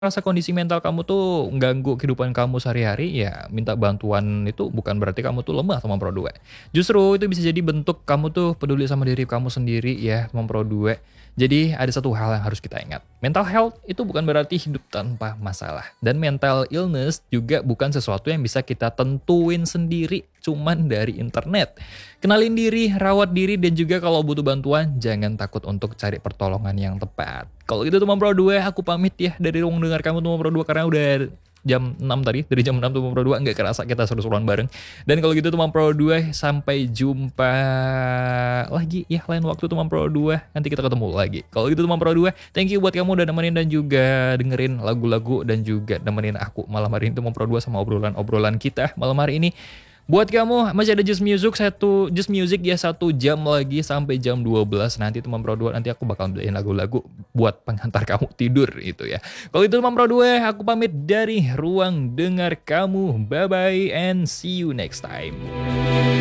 rasa kondisi mental kamu tuh ganggu kehidupan kamu sehari-hari, ya minta bantuan itu bukan berarti kamu tuh lemah teman Pro 2. Justru itu bisa jadi bentuk kamu tuh peduli sama diri kamu sendiri ya teman Pro 2. Jadi ada satu hal yang harus kita ingat. Mental health itu bukan berarti hidup tanpa masalah. Dan mental illness juga bukan sesuatu yang bisa kita tentuin sendiri cuman dari internet. Kenalin diri, rawat diri, dan juga kalau butuh bantuan, jangan takut untuk cari pertolongan yang tepat. Kalau gitu teman Pro 2, aku pamit ya dari ruang dengar kamu teman Pro 2 karena udah jam 6 tadi, dari jam 6 teman Pro 2 nggak kerasa kita seru-seruan bareng. Dan kalau gitu teman Pro 2, sampai jumpa lagi ya lain waktu teman Pro 2, nanti kita ketemu lagi. Kalau gitu teman Pro 2, thank you buat kamu udah nemenin dan juga dengerin lagu-lagu dan juga nemenin aku malam hari ini teman Pro 2 sama obrolan-obrolan kita malam hari ini. Buat kamu masih ada Just Music ya 1 jam lagi sampai jam 12 nanti teman Pro 2, nanti aku bakal beliin lagu-lagu buat penghantar kamu tidur itu ya. Kalau itu teman Pro 2, aku pamit dari ruang dengar kamu. Bye bye and see you next time.